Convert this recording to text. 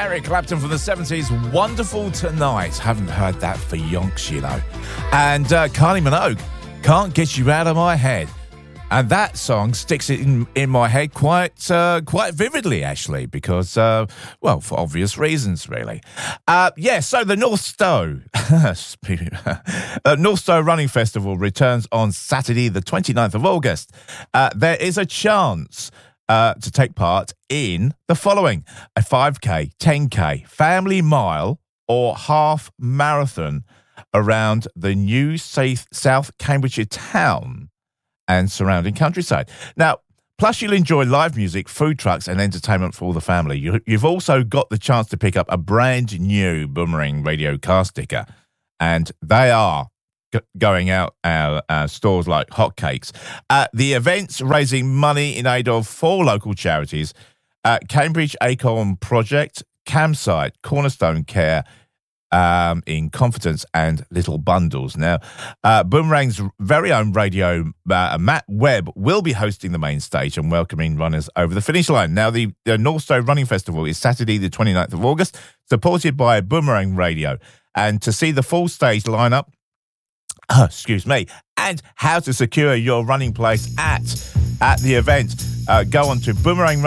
Eric Clapton from the 70s, Wonderful Tonight. Haven't heard that for yonks, you know. And Kylie Minogue, Can't Get You Out of My Head. And that song sticks in my head quite vividly, actually, because, for obvious reasons, really. So the North Stowe, North Stowe Running Festival returns on Saturday, the 29th of August. There is a chance to take part in the following: a 5K, 10K, family mile, or half marathon around the new South Cambridgeshire town and surrounding countryside. Now, plus you'll enjoy live music, food trucks, and entertainment for all the family. You've also got the chance to pick up a brand new Boomerang Radio car sticker, and they are going out stores like hotcakes. The event's raising money in aid of 4 local charities: Cambridge Acorn Project, Campsite, Cornerstone Care, in Confidence, and Little Bundles. Now, Boomerang's very own radio, Matt Webb, will be hosting the main stage and welcoming runners over the finish line. Now, the North Stowe Running Festival is Saturday, the 29th of August, supported by Boomerang Radio. And to see the full stage lineup, and how to secure your running place at the event, go on to Boomerang